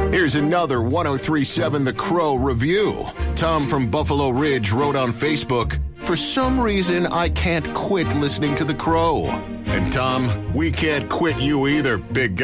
Here's another 1037 The Crow review. Tom from Buffalo Ridge wrote on Facebook, "For some reason, I can't quit listening to The Crow." And Tom, we can't quit you either, big guy.